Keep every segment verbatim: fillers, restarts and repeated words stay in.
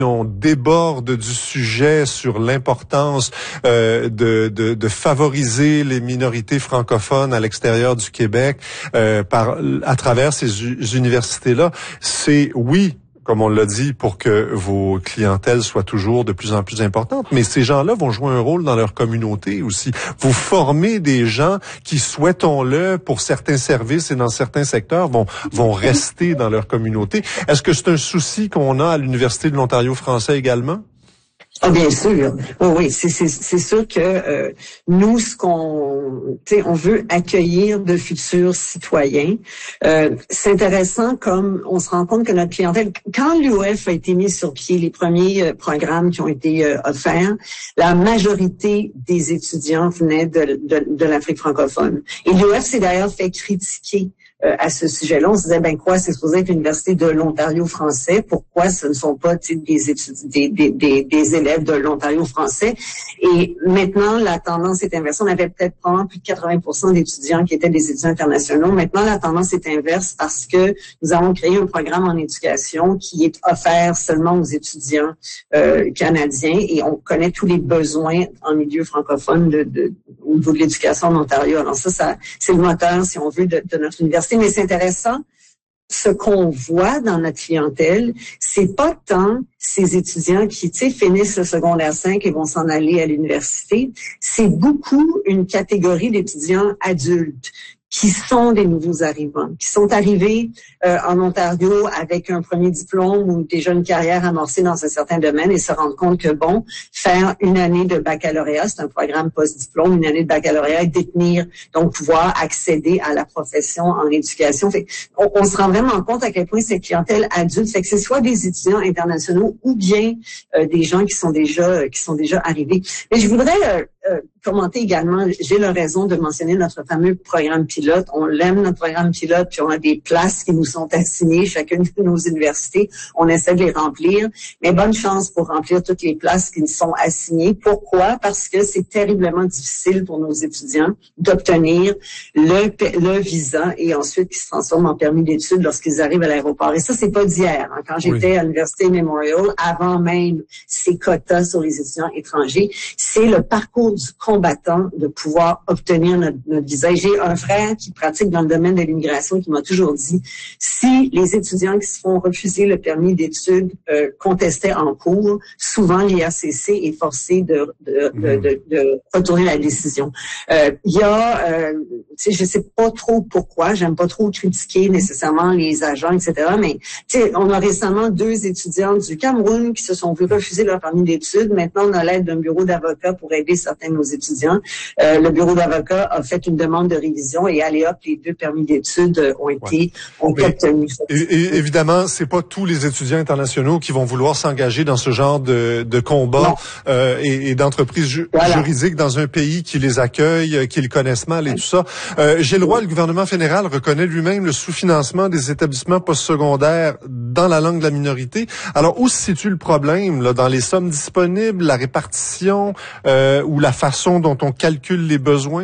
On déborde du sujet sur l'importance euh, de, de, de favoriser les minorités francophones à l'extérieur du Québec euh, par à travers ces u- universités-là. C'est oui, comme on l'a dit, pour que vos clientèles soient toujours de plus en plus importantes, mais ces gens-là vont jouer un rôle dans leur communauté aussi. Vous formez des gens qui, souhaitons-le, pour certains services et dans certains secteurs, vont vont rester dans leur communauté. Est-ce que c'est un souci qu'on a à l'Université de l'Ontario français également? Ah, bien sûr. Oh, oui, c'est, c'est, c'est sûr que euh, nous, ce qu'on, tu sais, on veut accueillir de futurs citoyens. Euh, c'est intéressant comme on se rend compte que notre clientèle, quand l'U F a été mis sur pied, les premiers euh, programmes qui ont été euh, offerts, la majorité des étudiants venaient de, de, de l'Afrique francophone. Et l'U F s'est d'ailleurs fait critiquer Euh, à ce sujet-là. On se disait, ben quoi, c'est supposé être l'Université de l'Ontario français. Pourquoi ce ne sont pas des, étudiants, des, des, des, des élèves de l'Ontario français? Et maintenant, la tendance est inversée. On avait peut-être probablement plus de quatre-vingts pour cent d'étudiants qui étaient des étudiants internationaux. Maintenant, la tendance est inverse parce que nous avons créé un programme en éducation qui est offert seulement aux étudiants euh, canadiens et on connaît tous les besoins en milieu francophone de, de, au niveau de l'éducation en Ontario. Alors ça, ça c'est le moteur, si on veut, de, de notre université. Mais c'est intéressant, ce qu'on voit dans notre clientèle, c'est pas tant ces étudiants qui, tu sais, finissent le secondaire cinq et vont s'en aller à l'université. C'est beaucoup une catégorie d'étudiants adultes qui sont des nouveaux arrivants, qui sont arrivés euh, en Ontario avec un premier diplôme ou déjà une carrière amorcée dans un certain domaine et se rendre compte que, bon, faire une année de baccalauréat, c'est un programme post-diplôme, une année de baccalauréat et détenir, donc pouvoir accéder à la profession en éducation. Fait, on, on se rend vraiment compte à quel point cette clientèle adulte, fait que c'est soit des étudiants internationaux ou bien euh, des gens qui sont déjà euh, qui sont déjà arrivés. Mais je voudrais euh, euh, commenter également, j'ai la raison de mentionner notre fameux programme pilote. On l'aime, notre programme pilote, puis on a des places qui nous sont assignées, chacune de nos universités. On essaie de les remplir, mais bonne chance pour remplir toutes les places qui nous sont assignées. Pourquoi? Parce que c'est terriblement difficile pour nos étudiants d'obtenir le, le visa et ensuite qui se transforme en permis d'études lorsqu'ils arrivent à l'aéroport. Et ça, c'est pas d'hier. Hein. Quand j'étais oui. à l'Université Memorial, avant même ces quotas sur les étudiants étrangers, c'est le parcours du combattant de pouvoir obtenir notre, notre visa. Et j'ai un frère qui pratique dans le domaine de l'immigration qui m'a toujours dit, si les étudiants qui se font refuser le permis d'études euh, contestaient en cours, souvent l'I A C C est forcé de, de, mmh. de, de, de retourner la décision. Euh, il y a, euh, tu sais, je sais pas trop pourquoi, j'aime pas trop critiquer nécessairement les agents, et cetera, mais tu sais, on a récemment deux étudiants du Cameroun qui se sont vus refuser leur permis d'études. Maintenant, on a l'aide d'un bureau d'avocats pour aider certains de nos étudiants. Euh, le bureau d'avocats a fait une demande de révision et allez hop, les deux permis d'études ont été ouais. ont obtenus. Et, et, évidemment, c'est pas tous les étudiants internationaux qui vont vouloir s'engager dans ce genre de, de combat euh, et, et d'entreprises ju- voilà. juridiques dans un pays qui les accueille, qui les connaissent mal et ouais. tout ça. Euh, Gilles Roy, le gouvernement fédéral reconnaît lui-même le sous-financement des établissements postsecondaires dans la langue de la minorité. Alors, où se situe le problème là, dans les sommes disponibles, la répartition euh, ou la façon dont on calcule les besoins?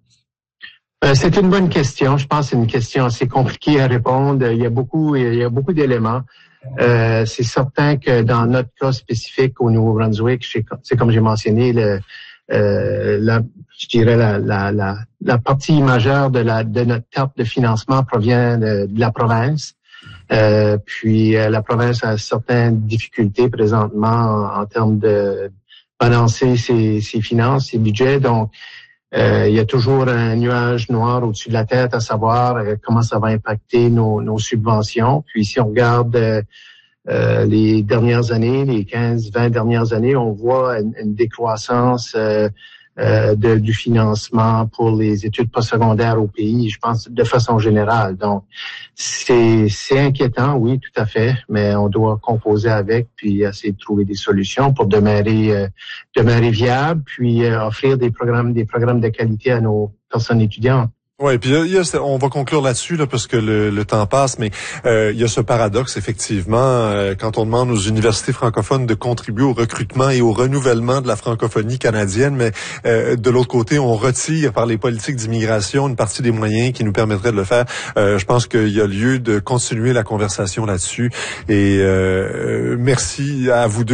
Euh, c'est une bonne question. Je pense que c'est une question assez compliquée à répondre. Il y a beaucoup, il y a beaucoup d'éléments. Euh, c'est certain que dans notre cas spécifique au Nouveau-Brunswick, c'est comme j'ai mentionné, le, euh, la, je dirais la, la, la, la partie majeure de, la, de notre carte de financement provient de, de la province. Euh, puis euh, la province a certaines difficultés présentement en, en termes de balancer ses, ses finances, ses budgets. Donc, euh, il y a toujours un nuage noir au-dessus de la tête à savoir euh, comment ça va impacter nos, nos subventions. Puis si on regarde euh, euh, les dernières années, les quinze, vingt dernières années, on voit une, une décroissance euh, euh, de, du financement pour les études postsecondaires au pays, je pense, de façon générale. Donc, c'est, c'est inquiétant, oui, tout à fait, mais on doit composer avec puis essayer de trouver des solutions pour demeurer, euh, demeurer viable, puis euh, offrir des programmes, des programmes de qualité à nos personnes étudiantes. Oui, puis il y a, on va conclure là-dessus là, parce que le, le temps passe, mais euh, il y a ce paradoxe effectivement euh, quand on demande aux universités francophones de contribuer au recrutement et au renouvellement de la francophonie canadienne, mais euh, de l'autre côté, on retire par les politiques d'immigration une partie des moyens qui nous permettraient de le faire. Euh, je pense qu'il y a lieu de continuer la conversation là-dessus. Et euh, merci à vous deux.